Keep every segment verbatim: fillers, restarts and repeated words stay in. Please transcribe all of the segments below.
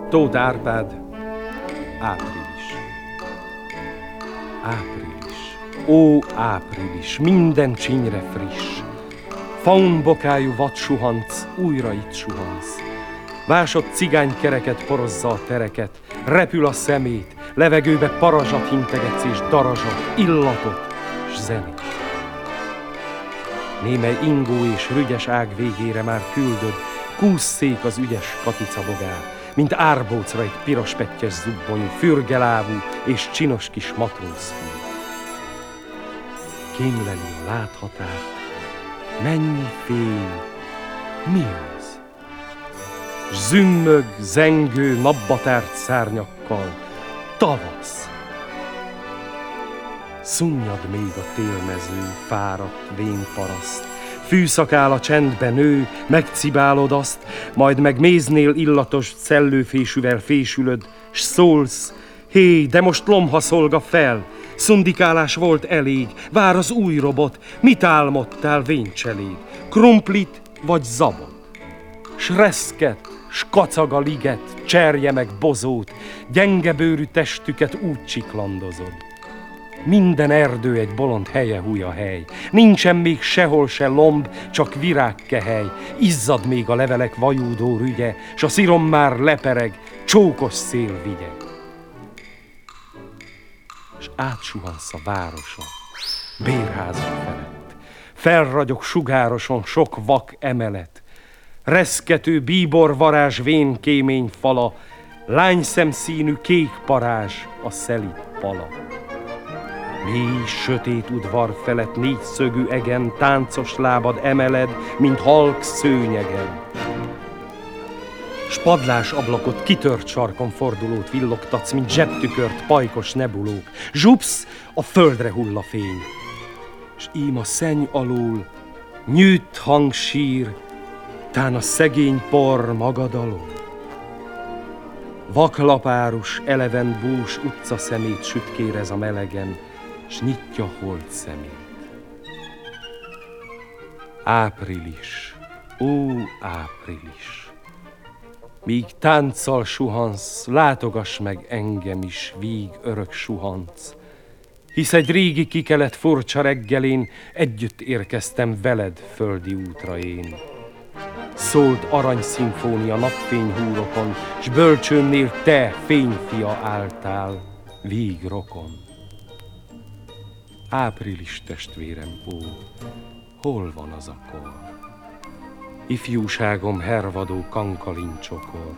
Tóth Árpád, április. Április, ó április, minden csinyre friss. Faunbokájú vadsuhanc, újra itt suhansz. Vásott cigánykereket porozza a tereket, repül a szemét, levegőbe parazsat hintegetsz és darazsat, illatot s zenét. Némely ingó és rügyes ág végére már küldöd, kúszszék az ügyes katicabogár, mint árbócra egy piros pettyes zubbonyú, fürgelábú és csinos kis matrózfiú. Kémleli a láthatárt, mennyi fény, mi az? S zümmög, zengő, napba tárt szárnyakkal, tavasz. Szunnyad még a télmező, fáradt, vén paraszt, fűszakál a csendben nő, megcibálod azt, majd meg méznél illatos szellőfésűvel fésülöd, s szólsz, hé, de most lomha szolga fel, szundikálás volt elég, vár az új robot, mit álmodtál véncselég, krumplit vagy zabot? S reszket, s kacag a liget, cserje meg bozót, gyengebőrű testüket úgy csiklandozod. Minden erdő egy bolond helye húja hely, nincsen még sehol se lomb, csak virágkehely, izzad még a levelek vajúdó rügye, s a szirom már lepereg, csókos szél vigye. S átsuhansz a városon, bérházak felett, felragyog sugároson sok vak emelet, reszkető bíbor varázs vén kémény fala, lányszemszínű kék parázs a szelíd pala. Mély, sötét udvar felett négyszögű egen táncos lábad emeled, mint halk szőnyegen. S padlás ablakot kitört sarkon fordulót villogtatsz, mint zsebtükört pajkos nebulók. Zsupsz, a földre hull a fény. S ím a szenny alól nyűtt hangsír, tán a szegény por magad alól. Vaklapárus, eleven bús utca szemét sütkérez a melegen, s nyitja holt szemét. Április, ó április, míg tánccal suhansz, látogass meg engem is, víg örök suhanc, hisz egy régi kikelet furcsa reggelén együtt érkeztem veled földi útra én. Szólt aranyszimfónia napfényhúrokon, s bölcsőmnél te, fényfia álltál, víg rokon. Április testvérem, ó, hol van az a kor? Ifjúságom hervadó kankalincsokor.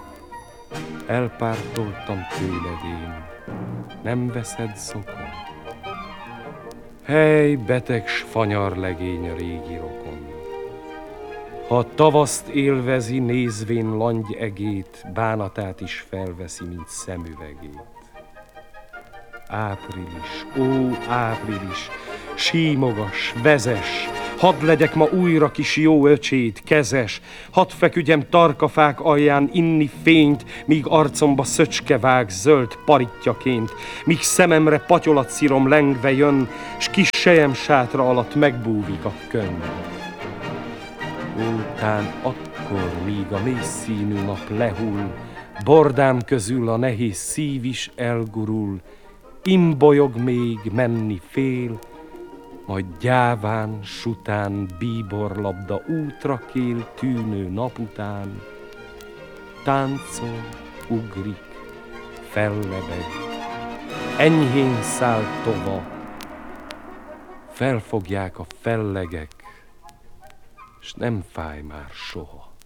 Elpártoltam tőled én, nem veszed szokon? Hely, beteg s fanyar legény a régi rokon. Ha tavaszt élvezi, nézvén langy egét, bánatát is felveszi, mint szemüvegét. Április, ó április, símogas, vezes, hadd legyek ma újra kis jó öcsét, kezes, hadd feküdjem tarkafák alján inni fényt, míg arcomba szöcske vág zöld paritjaként, míg szememre patyolatszírom lengve jön, s kis sejem sátra alatt megbúvik a könny. Ó, tán akkor, míg a mélyszínű nap lehull, bordám közül a nehéz szív is elgurul, imbolyog még, menni fél, majd gyáván, sután, bíborlabda útra kél tűnő nap után. Táncol, ugrik, fellebeg, enyhén száll tova, felfogják a fellegek, s nem fáj már soha.